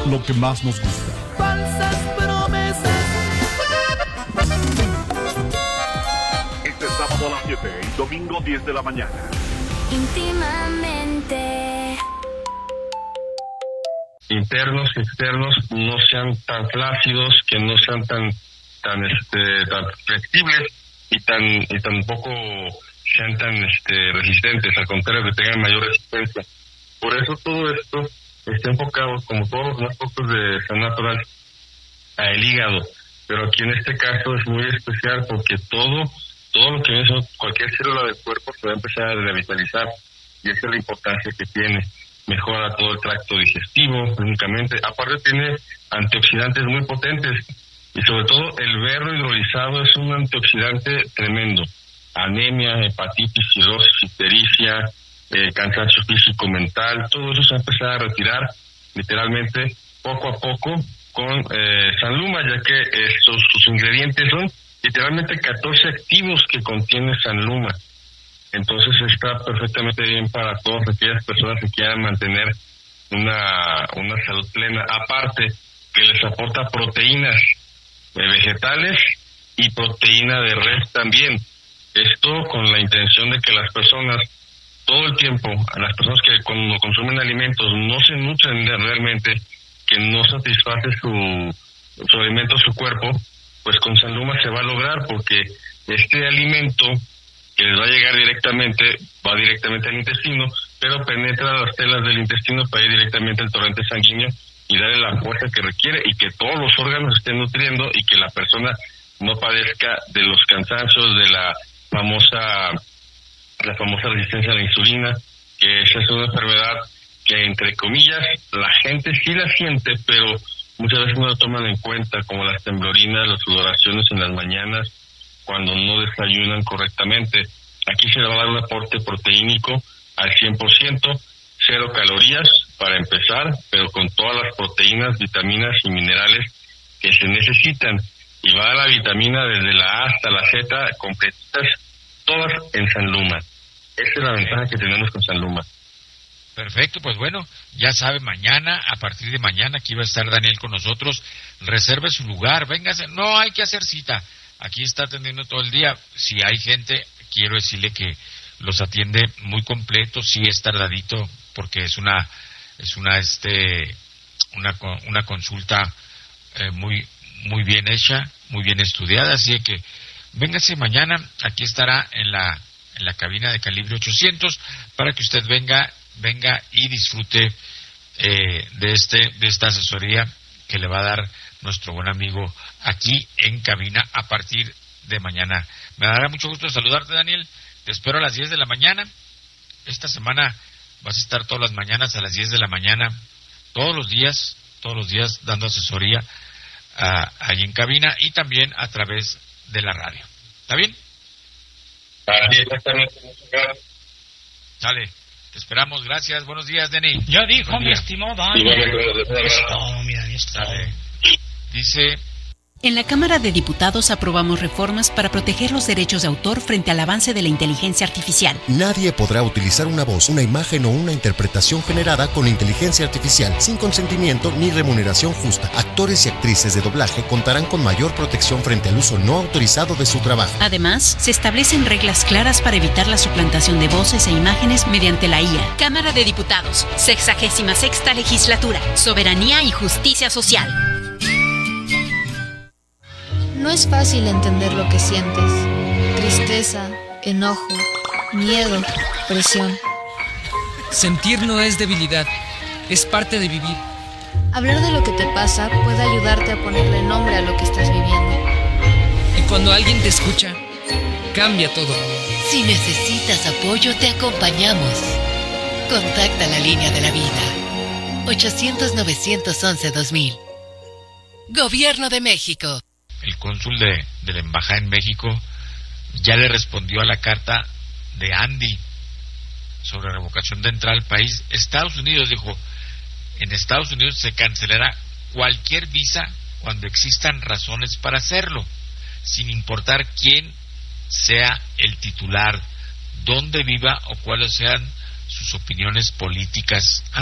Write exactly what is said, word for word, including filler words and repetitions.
lo que más nos gusta. Falsas promesas. Este sábado a las siete y domingo diez de la mañana. Íntimamente. Internos y externos no sean tan flácidos, que no sean tan tan este tan flexibles y tan y tampoco sean tan este resistentes, al contrario, que tengan mayor resistencia. Por eso todo esto está enfocado, como todos los demás productos de San Natural, al hígado, pero aquí en este caso es muy especial porque todo todo lo que viene, cualquier célula del cuerpo se va a empezar a revitalizar, y esa es la importancia que tiene. Mejora todo el tracto digestivo, únicamente. Aparte tiene antioxidantes muy potentes, y sobre todo el berro hidrolizado es un antioxidante tremendo. Anemia, hepatitis, cirrosis, ictericia, eh, cansancio físico, mental, todo eso se va a empezar a retirar literalmente poco a poco con eh, Sanluma, ya que estos, sus ingredientes son literalmente catorce activos que contiene Sanluma. Entonces está perfectamente bien para todas aquellas personas que quieran mantener una una salud plena. Aparte que les aporta proteínas eh, vegetales y proteína de res también. Esto con la intención de que las personas todo el tiempo, a las personas que cuando consumen alimentos no se nutren de realmente, que no satisface su, su alimento, su cuerpo, pues con Sanluma se va a lograr, porque este alimento que les va a llegar directamente, va directamente al intestino, pero penetra las telas del intestino para ir directamente al torrente sanguíneo y darle la fuerza que requiere, y que todos los órganos estén nutriendo, y que la persona no padezca de los cansancios, de la famosa la famosa resistencia a la insulina, que esa es una enfermedad que, entre comillas, la gente sí la siente, pero muchas veces no la toman en cuenta, como las temblorinas, las sudoraciones en las mañanas, cuando no desayunan correctamente. Aquí se le va a dar un aporte proteínico al cien por ciento, cero calorías para empezar, pero con todas las proteínas, vitaminas y minerales que se necesitan. Y va a dar la vitamina desde la A hasta la Z, completitas, todas en Sanluma. Esa es la ventaja que tenemos con Sanluma. Perfecto, pues bueno, ya sabe, mañana, a partir de mañana, aquí va a estar Daniel con nosotros. Reserve su lugar, véngase, no hay que hacer cita. Aquí está atendiendo todo el día. Si hay gente, quiero decirle que los atiende muy completo, sí es tardadito, porque es una es una este una una consulta eh, muy muy bien hecha, muy bien estudiada, así que véngase mañana, aquí estará en la en la cabina de Calibre ochocientos para que usted venga venga y disfrute eh, de este de esta asesoría que le va a dar nuestro buen amigo aquí en cabina a partir de mañana. Me dará mucho gusto saludarte, Daniel. Te espero a las diez de la mañana. Esta semana vas a estar todas las mañanas a las diez de la mañana, todos los días, todos los días dando asesoría uh, ahí en cabina y también a través de la radio. ¿Está bien? Así exactamente. Dale, te esperamos. Gracias. Buenos días, Denis. Ya dijo mi estimado Dani. Es todo, mira, es todo. Dale. Dice... En la Cámara de Diputados aprobamos reformas para proteger los derechos de autor frente al avance de la inteligencia artificial. Nadie podrá utilizar una voz, una imagen o una interpretación generada con inteligencia artificial sin consentimiento ni remuneración justa. Actores y actrices de doblaje contarán con mayor protección frente al uso no autorizado de su trabajo. Además, se establecen reglas claras para evitar la suplantación de voces e imágenes mediante la I A. Cámara de Diputados, sexagésima sexta legislatura, soberanía y justicia social. No es fácil entender lo que sientes. Tristeza, enojo, miedo, presión. Sentir no es debilidad, es parte de vivir. Hablar de lo que te pasa puede ayudarte a ponerle nombre a lo que estás viviendo. Y cuando alguien te escucha, cambia todo. Si necesitas apoyo, te acompañamos. Contacta la línea de la vida. ochocientos, novecientos once, dos mil. Gobierno de México. El cónsul de, de la embajada en México ya le respondió a la carta de Andy sobre revocación de entrada al país. Estados Unidos dijo, en Estados Unidos se cancelará cualquier visa cuando existan razones para hacerlo, sin importar quién sea el titular, dónde viva o cuáles sean sus opiniones políticas.